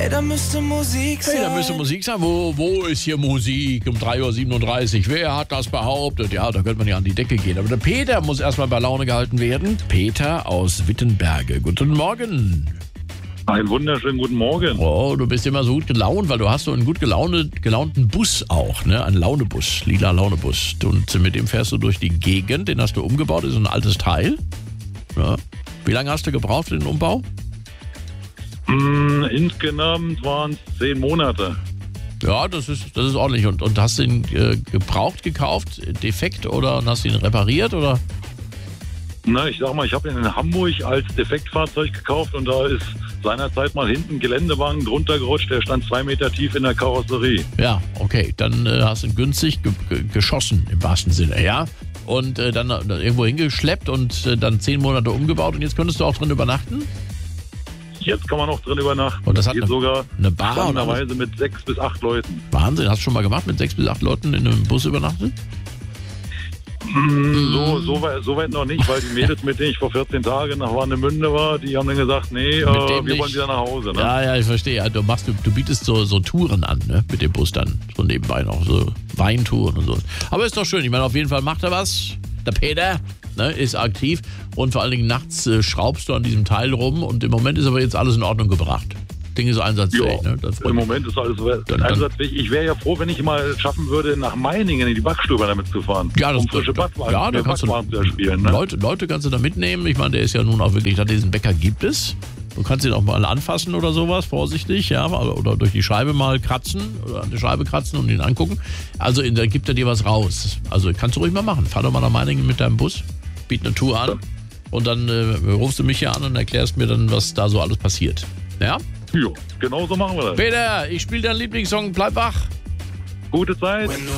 Hey, da müsste Musik sein. Hey, da müsste Musik sein. Wo ist hier Musik um 3.37 Uhr? Wer hat das behauptet? Ja, da könnte man ja an die Decke gehen. Aber der Peter muss erstmal bei Laune gehalten werden. Peter aus Wittenberge. Guten Morgen. Einen wunderschönen guten Morgen. Oh, du bist immer so gut gelaunt, weil du hast so einen gut gelaunten Bus auch, ne? Einen Launebus, lila Launebus. Und mit dem fährst du durch die Gegend, den hast du umgebaut, ist so ein altes Teil. Ja. Wie lange hast du gebraucht für den Umbau? Insgesamt waren es 10 Monate. Ja, das ist ordentlich. Und hast du ihn gebraucht gekauft, defekt oder hast du ihn repariert oder? Na, ich sag mal, ich habe ihn in Hamburg als Defektfahrzeug gekauft und da ist seinerzeit mal hinten Geländewagen drunter gerutscht, der stand 2 Meter tief in der Karosserie. Ja, okay, dann hast du ihn günstig geschossen im wahrsten Sinne, ja? Und dann irgendwo hingeschleppt und dann 10 Monate umgebaut und jetzt könntest du auch drin übernachten? Jetzt kann man auch drin übernachten. Und das hat geht sogar eine Bar spannenderweise mit 6 bis 8 Leuten. Wahnsinn, hast du schon mal gemacht, mit 6 bis 8 Leuten in einem Bus übernachtet? So weit noch nicht, weil die Mädels, mit denen ich vor 14 Tagen nach Warnemünde war, die haben dann gesagt, nee, wir wollen wieder nach Hause. Ne? Ja, ich verstehe. Ja, du bietest so Touren an, ne? Mit dem Bus dann. So nebenbei noch, so Weintouren und so. Aber ist doch schön. Ich meine, auf jeden Fall macht er was. Der Peter, ne, ist aktiv. Und vor allen Dingen nachts schraubst du an diesem Teil rum. Und im Moment ist aber jetzt alles in Ordnung gebracht. Ding ist einsatzfähig. Ja, ne? im Moment ist alles einsatzfähig. Ich wäre ja froh, wenn ich mal schaffen würde, nach Meiningen in die Backstube damit zu fahren. Ja, das frische Backwagen, ja, da kannst du spielen. Ne? Leute kannst du da mitnehmen. Ich meine, der ist ja nun auch wirklich, diesen Bäcker gibt es. Du kannst ihn auch mal anfassen oder sowas, vorsichtig, ja, oder durch die Scheibe mal kratzen oder an die Scheibe kratzen und ihn angucken. Also da gibt er dir was raus. Also kannst du ruhig mal machen. Fahr doch mal nach Meiningen mit deinem Bus, biet eine Tour an und dann rufst du mich hier an und erklärst mir dann, was da so alles passiert. Ja? Ja, genau so machen wir das. Peter, ich spiele deinen Lieblingssong, bleib wach. Gute Zeit.